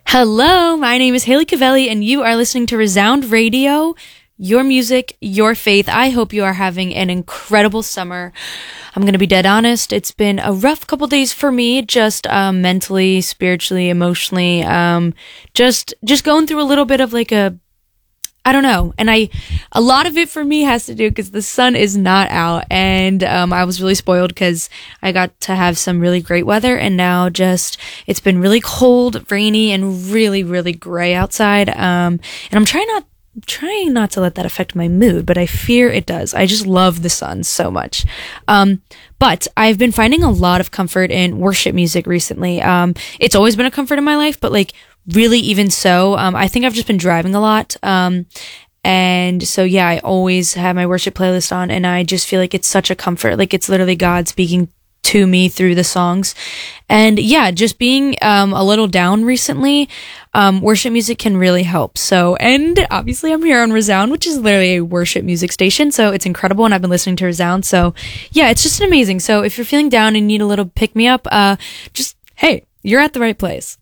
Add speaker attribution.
Speaker 1: Hello, my name is Haley Cavelli, and you are listening to Resound Radio, your music, your faith. I hope you are having an incredible summer. I'm going to be dead honest. It's been a rough couple days for me, just mentally, spiritually, emotionally, just going through a little bit of I don't know. And a lot of it for me has to do because the sun is not out, and I was really spoiled because I got to have some really great weather, and now it's been really cold, rainy, and really, really gray outside. And I'm trying not to let that affect my mood, but I fear it does. I just love the sun so much. But I've been finding a lot of comfort in worship music recently. It's always been a comfort in my life, but really even so, I think I've just been driving a lot. And so, yeah, I always have my worship playlist on, and I just feel like it's such a comfort. It's literally God speaking to me through the songs. And yeah, just being a little down recently, worship music can really help. So, and obviously I'm here on Resound, which is literally a worship music station, so it's incredible, and I've been listening to Resound. So yeah, it's just amazing. So if you're feeling down and need a little pick me up, hey, you're at the right place.